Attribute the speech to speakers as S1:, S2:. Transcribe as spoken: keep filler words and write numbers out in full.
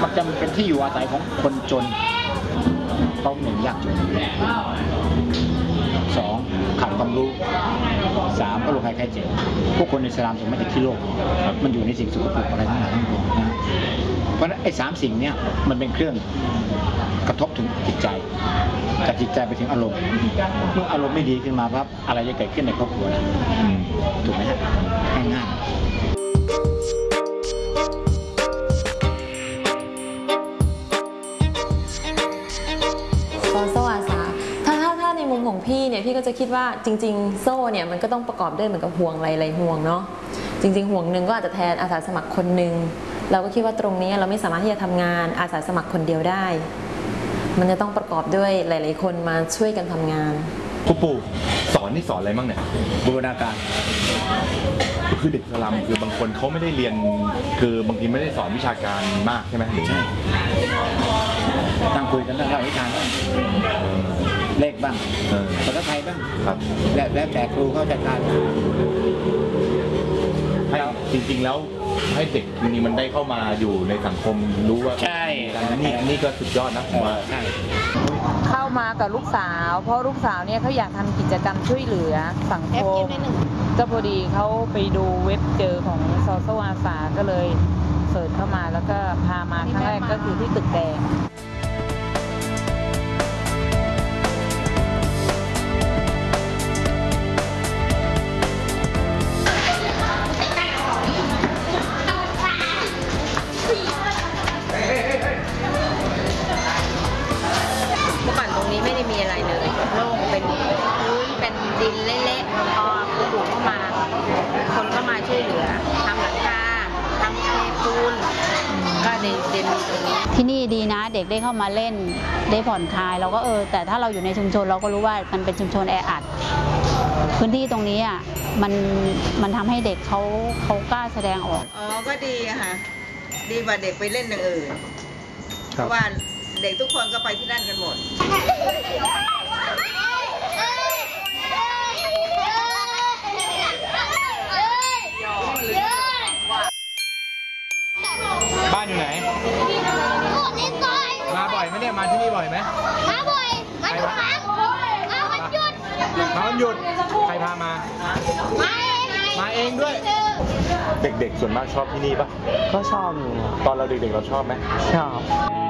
S1: มันจะเป็นที่อยู่อาศัยของคนจนเพราะหนึ่งยากจนสองขาดความรู้สามก็โรคภัยไข้เจ็บพวกคนในอิสลามส่วนมากจะขี้โรคมันอยู่ในสิ่งสกปรกอะไรทั้งหลายทั้งปวงนะเพราะฉะนั้นไอ้สามสิ่งเนี้ยมันเป็นเครื่องกระทบถึงจิตใจจากจิตใจไปถึงอารมณ์เมื่ออารมณ์ไม่ดีขึ้นมาปั๊บอะไรจะเกิดขึ้นในครอบครัวนะถูกไหมฮะง่ายๆ
S2: โซ่อาสาถ้าถ้าถ้าในมุมของพี่เนี่ยพี่ก็จะคิดว่าจริงๆโซ่เนี่ยมันก็ต้องประกอบด้วยเหมือนกับห่วงหลายๆห่วงเนาะจริงๆห่วงหนึ่งก็อาจจะแทนอาสาสมัครคนหนึ่งเราก็คิดว่าตรงนี้เราไม่สามารถที่จะทำงานอาสาสมัครคนเดียวได้มันจะต้องประกอบด้วยหลายๆคนมาช่วยกันทำงาน
S3: ครูปู่สอนนี่สอนอะไรบ้างเนี่ย
S1: บูรณาการ
S3: คือเด็กสลัมคือบางคนเขาไม่ได้เรียนคือบางทีไม่ได้สอนวิชาการมากใช่ไหมหรือใช่
S1: ตั้งคุยกันตั้งแต่วิชาบ้างเลขบ้างภาษาไทยบ้าง
S3: ครับ
S1: และแล้วแต่ครูเขาจัดการ
S3: ให้จริงๆแล้วให้เด็กจริงๆมันได้เข้ามาอยู่ในสังคมรู้ว่า
S1: ใช่
S3: นี่นี่ก็สุดยอดนะผมว่า
S1: ใช่
S4: เข้ามากับลูกสาวเพราะลูกสาวเนี่ยเขาอยากทำกิจกรรมช่วยเหลือสังคมก็พอดีเขาไปดูเว็บเจอของซอโซอาสาก็เลยเสิร์ชเข้ามาแล้วก็พามาครั้งแรกก็คือที่ตึกแดง
S5: เมื่อก่อนตรงนี้ไม่ได้มีอะไรเลยโล่งเป็นพื้นเป็นดินเละๆพอปลูกเข้ามาคนเข้ามาช่วยเหลือทำหลังคาทำเทปูนก็ในเดนตรงนี้
S6: ที่นี่ดีนะเด็กได้เข้ามาเล่นได้ผ่อนคลายเราก็เออแต่ถ้าเราอยู่ในชุมชนเราก็รู้ว่ามันเป็นชุมชนแออัดพื้นที่ตรงนี้อ่ะมันมันทำให้เด็กเขาเขากล้าแสดงออก
S5: อ๋อก็ดีค่ะดีกว่าเด็กไปเล่นอย่างอื่นเพราะว่าเด็กทุกคนก็ไปที่นั่นกันหมด
S3: บ้านอยู่ไหนมาบ่อยไหมเนี่ยมาที่นี่บ่อยไหม
S7: มาบ่อยมาทุกครั้งมาวันหยุด
S3: มาวันหยุดใครพามา
S7: มาเอง
S3: มาเองด้วยเด็กๆส่วนมากชอบที่นี่ปะ
S8: ก็ชอบอยู่
S3: ตอนเราเด็กๆเราชอบไหม
S8: ชอบ